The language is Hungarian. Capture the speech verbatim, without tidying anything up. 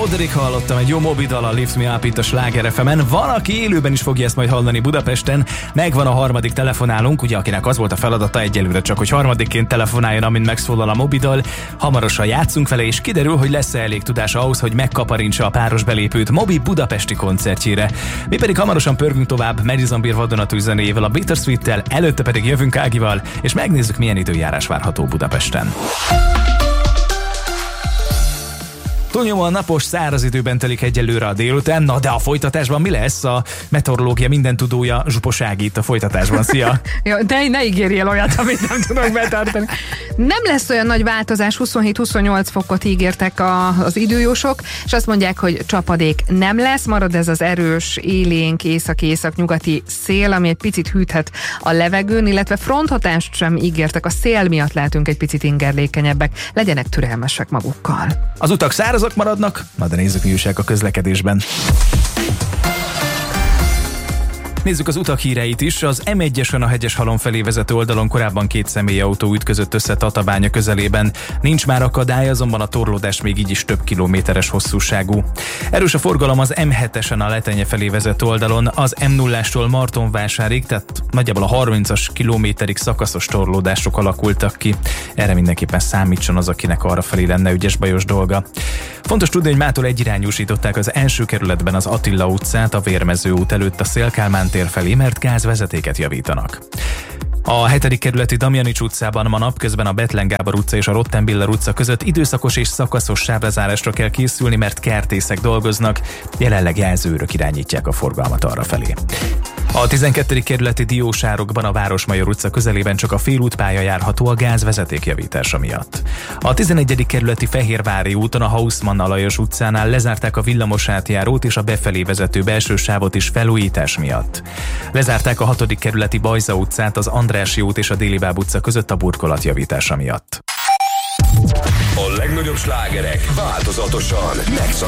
Roderick hallottam, egy jó Moby dal, a Lift Me Up itt a Sláger ef emen. Van, aki élőben is fogja ezt majd hallani Budapesten. Megvan a harmadik telefonálunk, ugye akinek az volt a feladata egyelőre csak, hogy harmadikként telefonáljon, amint megszólal a Moby dal. Hamarosan játszunk vele, és kiderül, hogy lesz-e elég tudása ahhoz, hogy megkaparintsa a páros belépőt Moby budapesti koncertjére. Mi pedig hamarosan pörgünk tovább Madison Beer vadonatúj zenéjével, a Bittersweet-tel, előtte pedig jövünk Ágival, és megnézzük, milyen időjárás várható Budapesten. Túlnyomóan napos, száraz időben telik egyelőre a délután, na de a folytatásban mi lesz? A meteorológia mindentudója Zsupos Ági itt a folytatásban. Szia! Jó, de ne ígérjél olyat, amit nem tudok betartani. Nem lesz olyan nagy változás, huszonhét-huszonnyolc fokot ígértek a, az időjósok, és azt mondják, hogy csapadék nem lesz, marad ez az erős, élénk, észak-észak-nyugati szél, ami egy picit hűthet a levegőn, illetve fronthatást sem ígértek, a szél miatt lehetünk egy picit ingerlékenyebbek, legyenek türelmesek magukkal. Az utak szárazak maradnak? Na de nézzük, mi újság a közlekedésben. Nézzük az utak híreit is. Az em egyesen a Hegyeshalom felé vezető oldalon korábban két személyautó ütközött össze Tatabánya közelében. Nincs már akadály, azonban a torlódás még így is több kilométeres hosszúságú. Erős a forgalom az em hetesen a Letenye felé vezető oldalon, az em nullástól Martonvásárig, tehát nagyjából a harmincas kilométerig szakaszos torlódások alakultak ki. Erre mindenképpen számítson az, akinek arra felé lenne ügyes bajos dolga. Fontos tudni, hogy mától egyirányúsították az első kerületben az Attila utcát, a Vérmező út előtt a Széll-Kálmán tér felé, mert gázvezetéket javítanak. A hetedik kerületi Damjanics utcában ma napközben a Bethlen Gábor utca és a Rottenbiller utca között időszakos és szakaszos sávlezárásra kell készülni, mert kertészek dolgoznak, jelenleg jelzőrök irányítják a forgalmat arra felé. A tizenkettedik kerületi Diósárokban a Városmajor utca közelében csak a félútpálya járható a gázvezeték javítása miatt. A tizenegyedik kerületi Fehérvári úton a Hausmann Alajos utcánál lezárták a villamosátjárót és a befelé vezető belső sávot is felújítás miatt. Lezárták a hatodik kerületi Bajza utcát az Andrássy út és a Délibáb utca között a burkolat javítása miatt. A legnagyobb slágerek változatosan megszak